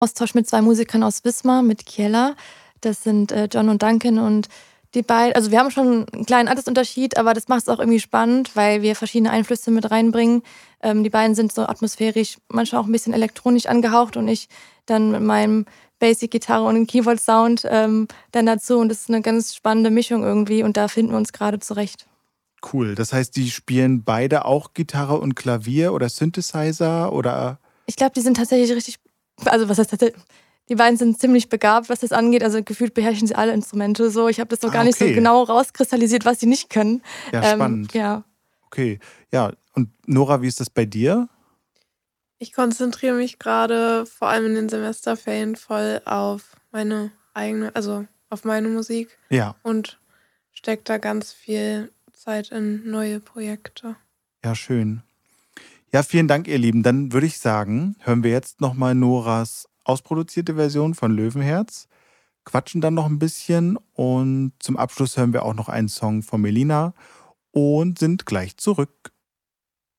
Austausch mit 2 Musikern aus Wismar, mit Kiella. Das sind, John und Duncan und die beiden. Also, wir haben schon 'n kleinen Altersunterschied, aber das macht's auch irgendwie spannend, weil wir verschiedene Einflüsse mit reinbringen. Die beiden sind so atmosphärisch, manchmal auch 'n bisschen elektronisch angehaucht und ich dann mit meinem Basic-Gitarre und 'nem Keyboard-Sound, dann dazu und das ist 'ne ganz spannende Mischung irgendwie und da finden wir uns grade zurecht. Cool. Das heißt, die spielen beide auch Gitarre und Klavier oder Synthesizer oder? Ich glaube, die sind tatsächlich richtig, also, was heißt tatsächlich, die beiden sind ziemlich begabt, was das angeht. Also, gefühlt beherrschen sie alle Instrumente so. Ich habe das noch gar Ah, nicht so okay. genau rauskristallisiert, was sie nicht können. Ja, spannend. Ja. Okay. Ja, und Nora, wie ist das bei dir? Ich konzentriere mich gerade vor allem in den Semesterferien voll auf meine eigene auf meine Musik Ja. und stecke da ganz viel Zeit in neue Projekte. Ja, schön. Ja, vielen Dank, ihr Lieben. Dann würde ich sagen, hören wir jetzt noch mal Noras ausproduzierte Version von Löwenherz, quatschen dann noch ein bisschen und zum Abschluss hören wir auch noch einen Song von Melina und sind gleich zurück.